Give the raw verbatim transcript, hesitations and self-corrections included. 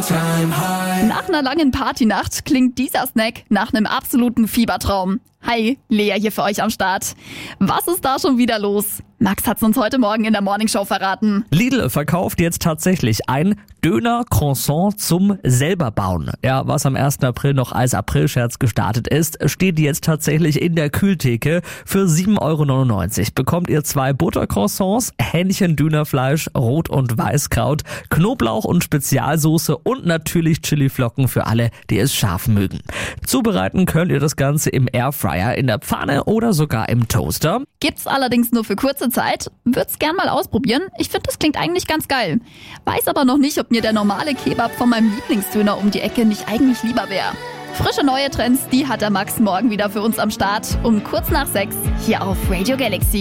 all-time high. Nach einer langen Partynacht klingt dieser Snack nach einem absoluten Fiebertraum. Hi, Lea hier für euch am Start. Was ist da schon wieder los? Max hat's uns heute Morgen in der Morningshow verraten. Lidl verkauft jetzt tatsächlich ein Döner-Croissant zum selber bauen. Ja, was am ersten April noch als Aprilscherz gestartet ist, steht jetzt tatsächlich in der Kühltheke. Für sieben Euro neunundneunzig bekommt ihr zwei Buttercroissants, Hähnchen, Dönerfleisch, Rot- und Weißkraut, Knoblauch und Spezialsoße und natürlich Chiliflocken für alle, die es scharf mögen. Zubereiten könnt ihr das Ganze im Airfryer, in der Pfanne oder sogar im Toaster. Gibt's allerdings nur für kurze Zeit. Würd's gern mal ausprobieren. Ich finde, das klingt eigentlich ganz geil. Weiß aber noch nicht, ob mir der normale Kebab von meinem Lieblingsdöner um die Ecke nicht eigentlich lieber wäre. Frische neue Trends, die hat der Max morgen wieder für uns am Start. Um kurz nach sechs hier auf Radio Galaxy.